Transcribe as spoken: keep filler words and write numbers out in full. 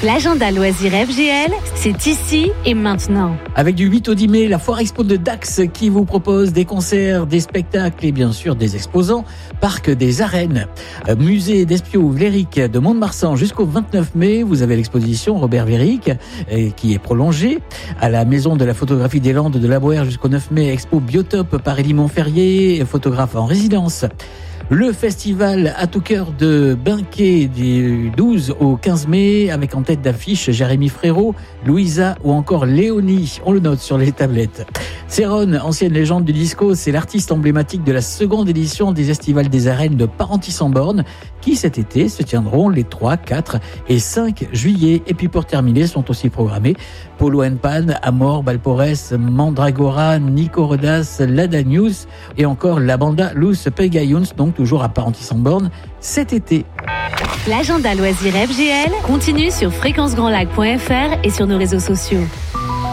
L'agenda loisirs F G L, c'est ici et maintenant. Avec du huit au dix mai, la Foire Expo de Dax qui vous propose des concerts, des spectacles et bien sûr des exposants. Parc des Arènes, musée d'Espiau-Vléric de Mont-de-Marsan jusqu'au vingt-neuf mai. Vous avez l'exposition Robert Vléric qui est prolongée. À la Maison de la photographie des Landes de la Boère jusqu'au neuf mai, expo Biotope par Élie Montferrier, photographe en résidence. Le festival à tout cœur de Binquet du douze au quinze mai, avec en tête d'affiche Jérémy Frérot, Louisa ou encore Léonie. On le note sur les tablettes. Céron, ancienne légende du disco, c'est l'artiste emblématique de la seconde édition des Estivales des Arènes de Parentis-en-Born, qui cet été se tiendront les trois, quatre et cinq juillet. Et puis pour terminer, sont aussi programmés Polo and Pan, Amor, Balpores, Mandragora, Nico Rodas, Ladanius et encore la banda Luz Pegayuns, donc toujours à Parentis-en-Born cet été. L'agenda loisirs F G L continue sur fréquence grand lac point f r et sur nos réseaux sociaux.